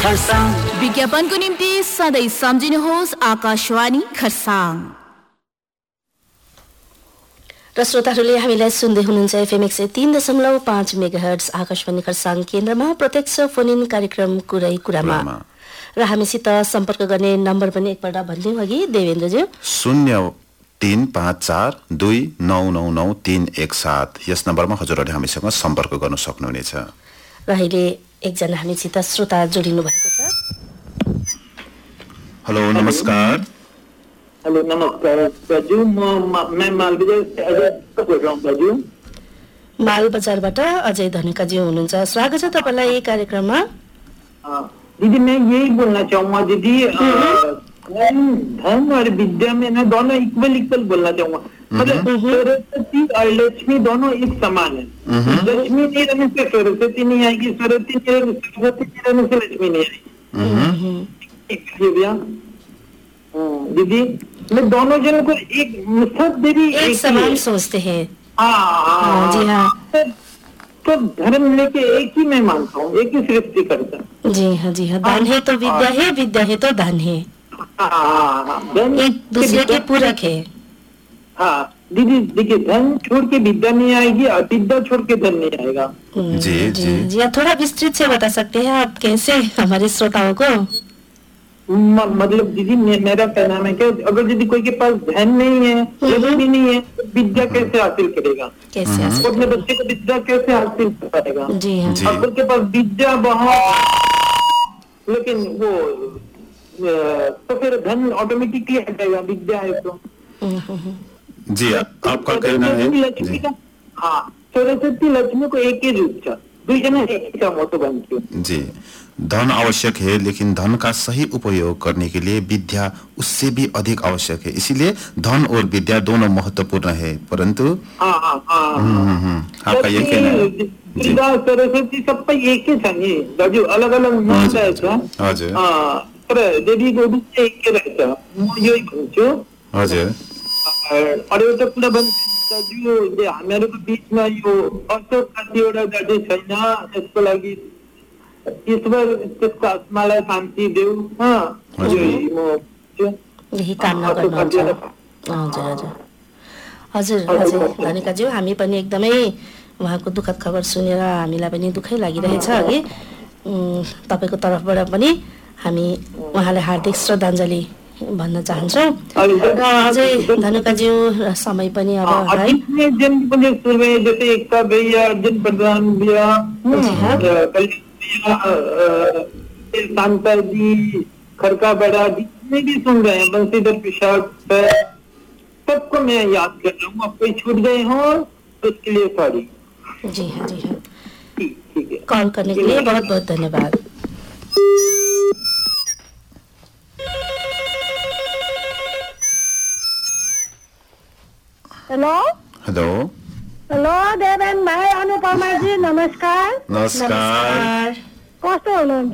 खरसाङ। विज्ञापनको निम्ति सधैँ सम्झिनुहोस् आकाशवाणी खरसाङ। र श्रोताहरूले हामीलाई सुन्दै हुनुहुन्छ एफएम 103.5 मेगाहर्ट्ज आकाशवाणी खरसाङ केन्द्रमा प्रत्यक्ष फोन इन कार्यक्रम कुरै कुरामा। र हामीसित सम्पर्क गर्ने नम्बर पनि एकपल्ट भनिदिउँ अघि देवेन्द्रज्यू 035429999317। यस नम्बरमा हजुरहरूले हामीसँग सम्पर्क गर्न सक्नुहुनेछ। र अहिले एकजना हामीसित श्रोता जोडिनु भएको छ। हेलो नमस्कार। हेलो नमस्कार दाजु, मैं माल बजार से अजय बोल रहा हूँ दाजु। माल बजारबाट अजय धनुकाज्यू हुनुहुन्छ, स्वागत छ तपाईँलाई यही कार्यक्रममा। दीदी मैं यही बोलना चाहूँगा दीदी, धन और विद्या में ना दोनों इक्वल बोलना चाहूँगा। मतलब सरस्वती और लक्ष्मी दोनों एक समान है। लक्ष्मी नहीं रहने से सरस्वती नहीं आएगी, सरस्वती नहीं रहने से लक्ष्मी नहीं आएगी भैया। दीदी मैं दोनों जनों को एक सब देवी एक समान सोचते हैं। हाँ जी हाँ, तो धर्म लेके एक ही मैं मानता हूँ, एक ही सृष्टि करता। जी हाँ, जी हाँ। दान है तो विद्या है, विद्या है तो दान है, एक दूसरे के पूरक है। हाँ दीदी देखिए, धन छोड़ के विद्या नहीं आएगी और विद्या छोड़ के धन नहीं आएगा। जी जी जी आप थोड़ा विस्तृत से बता सकते हैं आप कैसे हमारे श्रोताओं को? मतलब दीदी मेरा कहना है कि अगर यदि कोई के पास धन नहीं है, लक्ष्मी नहीं है, तो विद्या कैसे हासिल करेगा? कैसे हासिल? अपने बच्चे को विद्या कैसे हासिल कर पाएगा? जी हाँ, अगर के पास विद्या बहुत लेकिन वो तो फिर धन ऑटोमेटिकली हटेगा, विद्या है तो। जी आपका कहना है लक्ष्मी का, हाँ सरस्वती लक्ष्मी को एक ही रूप था, दुईजना एक ही काम होता बनती। जी धन आवश्यक है, लेकिन धन का सही उपयोग करने के लिए विद्या उससे भी अधिक आवश्यक है। इसीलिए धन और विद्या दोनों महत्वपूर्ण है, परंतु आपका ये कहना है विद्या सरस्वती सब पर एक ही चाहिए दाजू, अलग अलग नाम रहता। हजुर देवी को भी एक ही रहता, यही भन्छु हजुर। और एउटा कुरा दाजु, हामीहरूको बिचमा यो अशोक कतिवटा दाजु छैन, यसको लागि ईश्वर त्यसको आत्मालाई शान्ति देऊ। यही कामना गर्नुहुन्छ। हजुर हजुर हजुर हजुर धनिकाज्यू, हामी पनि एकदमै उहाँको दुःखद खबर सुनेर हामीलाई पनि दुःखै लागिरहेछ। अघि तपाईँको तर्फबाट पनि हामी उहाँलाई हार्दिक श्रद्धाञ्जली भन्न चाहन्छौँ। र अझै धनुकाज्यू समय पनि अब है जैसे एकता भैया, अर्जुन प्रधान भैया, शांता जी, खड़का बड़ा, जितने भी सुन रहे हैं, बंसीधर प्रसाद, सबको मैं याद कर रहा हूँ। अब कोई छूट गए हो तो उसके लिए सॉरी। जी हाँ, जी हाँ, ठीक है। कॉल करने के लिए बहुत बहुत धन्यवाद। हेलो हेलो हेलो देवेन भाइ, अनुपमा जी नमस्कार। नमस्कार। कस्तो हुनुहुन्छ?